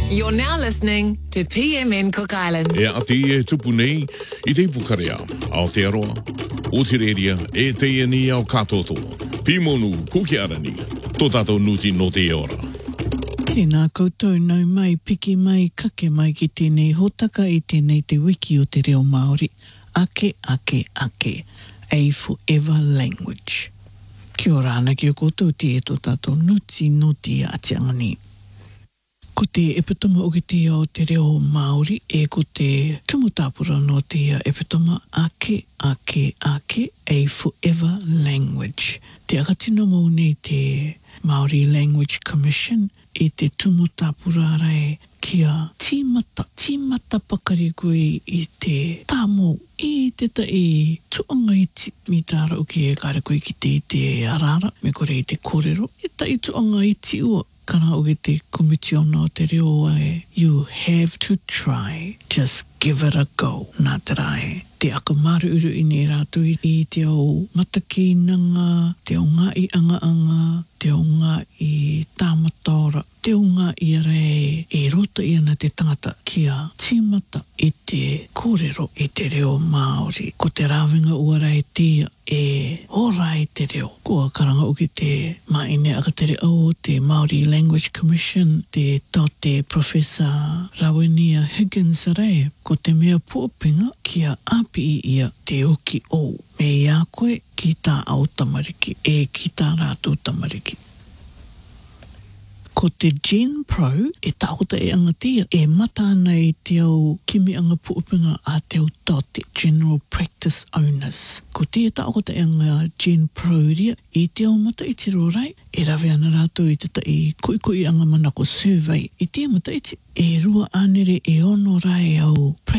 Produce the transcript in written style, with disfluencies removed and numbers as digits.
You're now listening to PMN Cook Islands. E ati e tupu nei, I te pukarea, Aotearoa, Otireria, e te ni au katoto, Pimonu, Kukiarani, tō tātou nuti no te ora. Tēnā koutou nau mai, piki mai, kake mai ki tēnei hotaka I tēnei te wiki o te reo Māori. Ake, ake, ake, a forever language. Kia ora ana ki o koutou te e tō tātou nuti no te atiangani. Ko te epitoma o ki te o te reo Māori e ko te tumutapura no te epitoma ake, ake, ake, a forever language. Te akatino mau nei te Māori Language Commission e te tumutapura rai kia tīmata pakari koe I te tāmo I te ta I tuanga I mitara o ki e kāre koe ki te arara me kore I te kōrero e ta I tuanga I ti ua kana o ki te komitiona o te reo ai you have to try just give it a go nā te rai te akamaru uru I nei rātou I te au matakinanga te au ngā I anga te au ngā I tāmatora te au ngā I rei e rota I ana te tangata kia tīmata I te kōrero I te reo Māori ko te rāwinga ua rai tia e horai te reo kua karanga o ki te maine akatere au o te Māori Language Commission te tote Professor Rawenia Higgins rei ko te mea puapinga kia api I ia te oki o me ia koe ki tā au tamariki e ki tā rātou tamariki. Ko te Gen Pro e tākota e angatia e mata ana I te au kimi anga puupinga a te au tote General Practice Owners. Ko te e tākota e anga Gen Pro ria I te au mata I te rorai e rawe ana rātou I te ta I koikoi anga manako survey I te mata iti e rua anere e ono rai au